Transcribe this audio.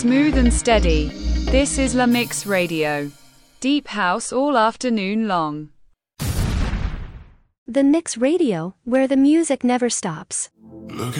Smooth and steady. This is La Mix Radio. Deep house all afternoon long. The Mix Radio, where the music never stops. Look